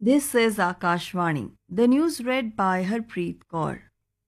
This is Akashvani. The news read by Harpreet Kaur.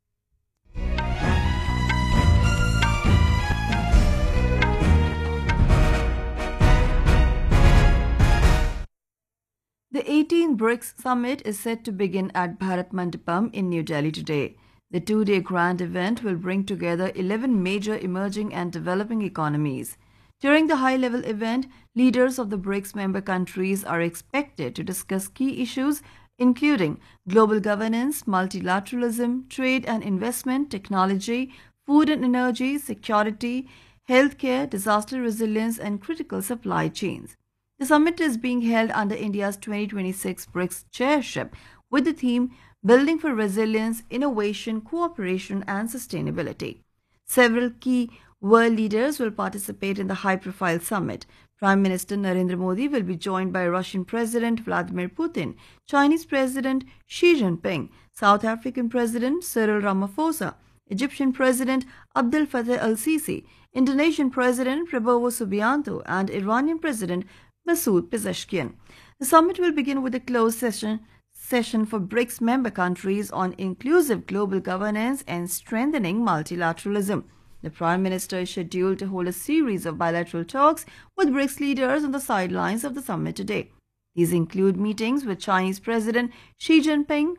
The 18th BRICS Summit is set to begin at Bharat Mandapam in New Delhi today. The two-day grand event will bring together 11 major emerging and developing economies. During the high-level event, leaders of the BRICS member countries are expected to discuss key issues including global governance, multilateralism, trade and investment, technology, food and energy, security, healthcare, disaster resilience and critical supply chains. The summit is being held under India's 2026 BRICS chairship with the theme Building for Resilience, Innovation, Cooperation and Sustainability. Several key world leaders will participate in the high-profile summit. Prime Minister Narendra Modi will be joined by Russian President Vladimir Putin, Chinese President Xi Jinping, South African President Cyril Ramaphosa, Egyptian President Abdel Fattah al-Sisi, Indonesian President Prabowo Subianto and Iranian President Masoud Pezeshkian. The summit will begin with a closed session for BRICS member countries on inclusive global governance and strengthening multilateralism. The Prime Minister is scheduled to hold a series of bilateral talks with BRICS leaders on the sidelines of the summit today. These include meetings with Chinese President Xi Jinping,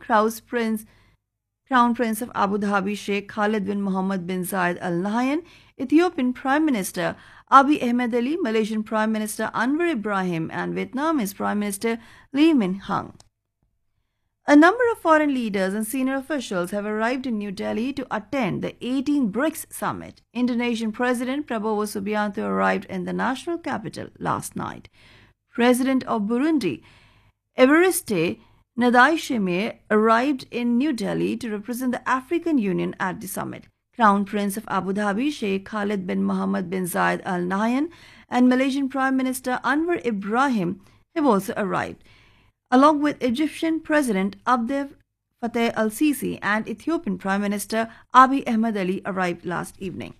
Crown Prince of Abu Dhabi Sheikh Khalid bin Mohammed bin Zayed Al Nahyan, Ethiopian Prime Minister Abiy Ahmed Ali, Malaysian Prime Minister Anwar Ibrahim and Vietnamese Prime Minister Lee Min Hang. A number of foreign leaders and senior officials have arrived in New Delhi to attend the 18th BRICS Summit. Indonesian President Prabowo Subianto arrived in the national capital last night. President of Burundi, Evariste Ndayishimiye, arrived in New Delhi to represent the African Union at the summit. Crown Prince of Abu Dhabi Sheikh Khalid bin Mohammed bin Zayed Al Nahyan and Malaysian Prime Minister Anwar Ibrahim have also arrived, along with Egyptian President Abdel Fattah al-Sisi and Ethiopian Prime Minister Abiy Ahmed Ali arrived last evening.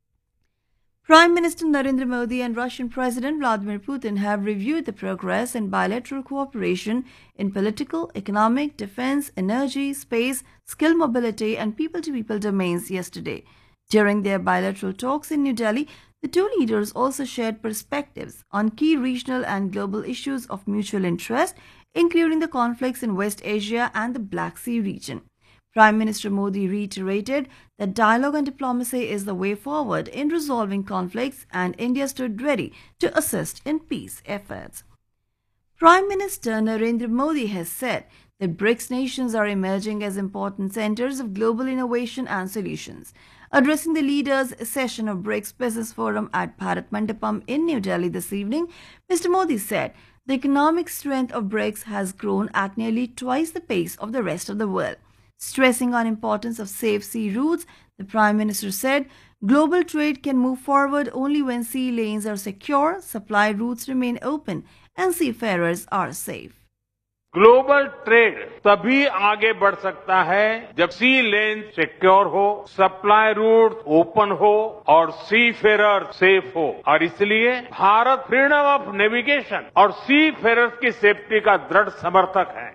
Prime Minister Narendra Modi and Russian President Vladimir Putin have reviewed the progress in bilateral cooperation in political, economic, defense, energy, space, skill mobility and people-to-people domains yesterday. During their bilateral talks in New Delhi, the two leaders also shared perspectives on key regional and global issues of mutual interest, including the conflicts in West Asia and the Black Sea region. Prime Minister Modi reiterated that dialogue and diplomacy is the way forward in resolving conflicts and India stood ready to assist in peace efforts. Prime Minister Narendra Modi has said that BRICS nations are emerging as important centers of global innovation and solutions. Addressing the leaders' session of BRICS Business Forum at Bharat Mandapam in New Delhi this evening, Mr. Modi said the economic strength of BRICS has grown at nearly twice the pace of the rest of the world. Stressing on importance of safe sea routes, the Prime Minister said global trade can move forward only when sea lanes are secure, supply routes remain open and seafarers are safe. Global trade तभी आगे बढ़ सकता है जब सी लेन secure हो, supply root open हो और सी Ferrer safe हो और इसलिए भारत फ्रीडम ऑफ नेविगेशन और सी फेरर्स की सेफ्टी का दृढ़ समर्थक है.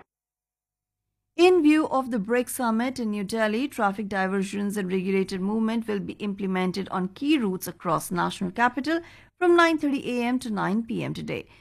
In view of the BRICS summit in New Delhi, traffic diversions and regulated movement will be implemented on key routes across national capital from 9:30 a.m. to 9 p.m. today.